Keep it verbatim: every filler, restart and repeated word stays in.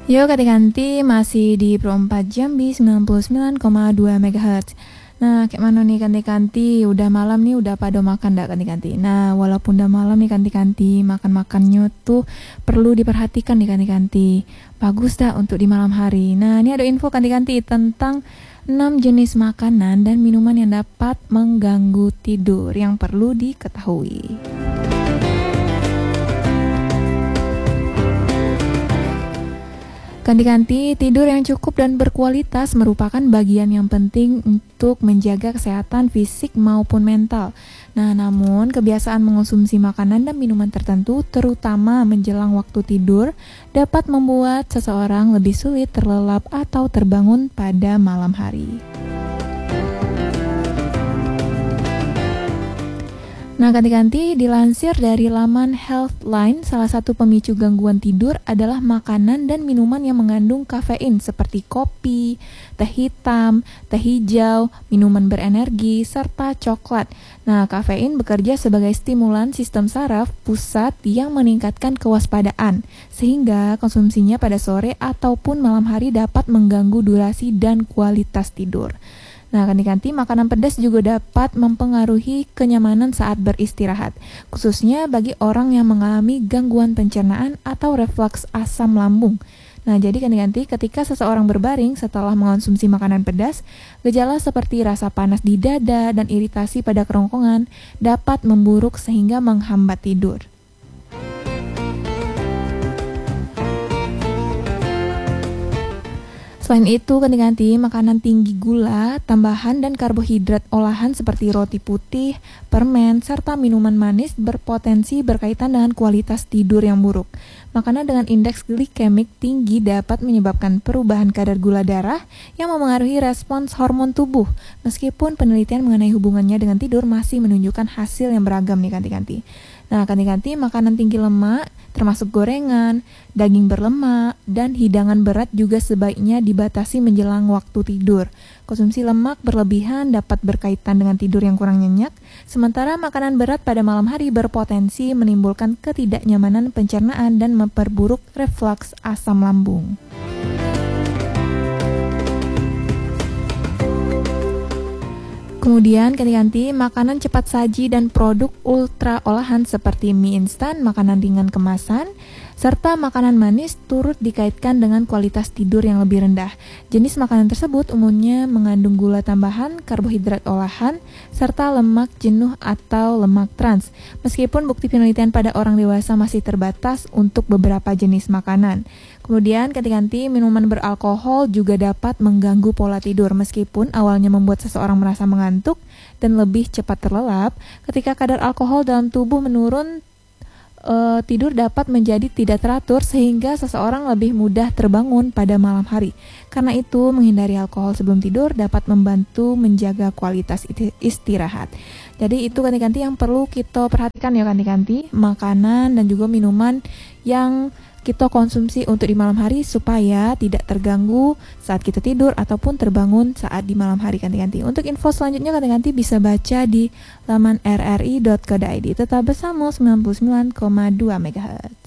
Yo kanti-kanti masih di Pro empat Jambi sembilan puluh sembilan koma dua megahertz. Nah, kayak mana nih kanti-kanti? Udah malam nih, udah pada makan dak kanti-kanti? Nah, walaupun udah malam nih kanti-kanti, makan-makannya tuh perlu diperhatikan nih kanti-kanti. Bagus dak untuk di malam hari. Nah, ini ada info kanti-kanti tentang enam jenis makanan dan minuman yang dapat mengganggu tidur yang perlu diketahui. Kanti-kanti, tidur yang cukup dan berkualitas merupakan bagian yang penting untuk menjaga kesehatan fisik maupun mental. Nah, namun kebiasaan mengonsumsi makanan dan minuman tertentu, terutama menjelang waktu tidur, dapat membuat seseorang lebih sulit terlelap atau terbangun pada malam hari. Nah, ganti-ganti dilansir dari laman Healthline, salah satu pemicu gangguan tidur adalah makanan dan minuman yang mengandung kafein seperti kopi, teh hitam, teh hijau, minuman berenergi, serta coklat. Nah, kafein bekerja sebagai stimulan sistem saraf pusat yang meningkatkan kewaspadaan, sehingga konsumsinya pada sore ataupun malam hari dapat mengganggu durasi dan kualitas tidur. Nah, ganti-ganti makanan pedas juga dapat mempengaruhi kenyamanan saat beristirahat, khususnya bagi orang yang mengalami gangguan pencernaan atau refleks asam lambung. Nah, jadi ganti-ganti ketika seseorang berbaring setelah mengonsumsi makanan pedas, gejala seperti rasa panas di dada dan iritasi pada kerongkongan dapat memburuk sehingga menghambat tidur. Selain itu, ganti-ganti makanan tinggi gula, tambahan dan karbohidrat olahan seperti roti putih, permen, serta minuman manis berpotensi berkaitan dengan kualitas tidur yang buruk. Makanan dengan indeks glikemik tinggi dapat menyebabkan perubahan kadar gula darah yang memengaruhi respons hormon tubuh. Meskipun penelitian mengenai hubungannya dengan tidur masih menunjukkan hasil yang beragam nih ganti-ganti. Nah, ganti-ganti makanan tinggi lemak, termasuk gorengan, daging berlemak, dan hidangan berat juga sebaiknya dibatasi menjelang waktu tidur. Konsumsi lemak berlebihan dapat berkaitan dengan tidur yang kurang nyenyak, sementara makanan berat pada malam hari berpotensi menimbulkan ketidaknyamanan pencernaan dan memperburuk refleks asam lambung. Kemudian ganti-ganti makanan cepat saji dan produk ultra olahan seperti mie instan, makanan ringan kemasan, serta makanan manis turut dikaitkan dengan kualitas tidur yang lebih rendah. Jenis makanan tersebut umumnya mengandung gula tambahan, karbohidrat olahan, serta lemak jenuh atau lemak trans. Meskipun bukti penelitian pada orang dewasa masih terbatas untuk beberapa jenis makanan. Kemudian ganti-ganti minuman beralkohol juga dapat mengganggu pola tidur meskipun awalnya membuat seseorang merasa mengantuk dan lebih cepat terlelap. Ketika kadar alkohol dalam tubuh menurun, e, tidur dapat menjadi tidak teratur sehingga seseorang lebih mudah terbangun pada malam hari. Karena itu, menghindari alkohol sebelum tidur dapat membantu menjaga kualitas istirahat. Jadi itu ganti-ganti yang perlu kita perhatikan ya ganti-ganti, makanan dan juga minuman yang kita konsumsi untuk di malam hari supaya tidak terganggu saat kita tidur ataupun terbangun saat di malam hari ganti-ganti. Untuk info selanjutnya ganti-ganti bisa baca di laman r r i dot co dot i d. Tetap bersama sembilan puluh sembilan koma dua megahertz.